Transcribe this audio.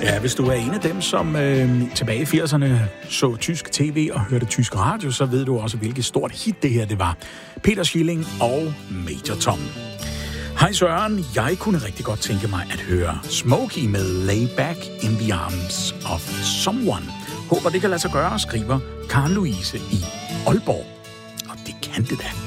Ja, hvis du er en af dem, som tilbage i 80'erne så tysk tv og hørte tysk radio, så ved du også, hvilket stort hit det her det var. Peter Schilling og Major Tom. Hej Søren, jeg kunne rigtig godt tænke mig at høre Smokey med Lay Back in the Arms of Someone. Håber det kan lade sig gøre, skriver Karen Louise i Aalborg. Og det kan det da.